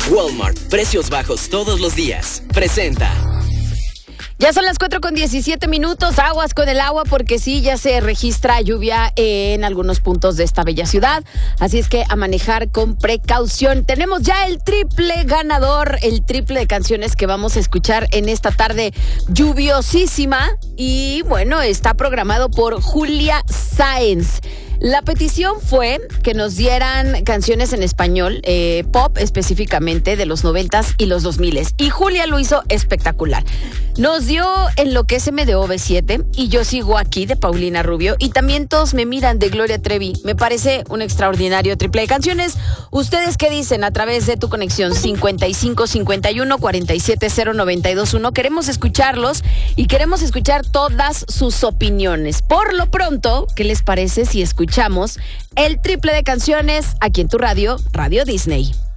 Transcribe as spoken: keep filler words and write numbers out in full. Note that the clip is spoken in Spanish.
Walmart, precios bajos todos los días. Presenta. Ya son las cuatro con diecisiete minutos, aguas con el agua porque sí, ya se registra lluvia en algunos puntos de esta bella ciudad, así es que a manejar con precaución. Tenemos ya el triple ganador, el triple de canciones que vamos a escuchar en esta tarde lluviosísima y bueno, está programado por Julia Sáenz. La petición fue que nos dieran canciones en español, eh, pop específicamente, de los noventas y los dos miles. Y Julia lo hizo espectacular. Nos dio Enloquéceme de O V siete y Yo Sigo Aquí de Paulina Rubio. Y también Todos Me Miran de Gloria Trevi. Me parece un extraordinario triple de canciones. ¿Ustedes qué dicen a través de tu conexión cincuenta y cinco cincuenta y uno cuarenta y siete cero noventa y dos uno? Queremos escucharlos y queremos escuchar todas sus opiniones. Por lo pronto, ¿qué les parece si escuchamos el triple de canciones aquí en tu radio, Radio Disney?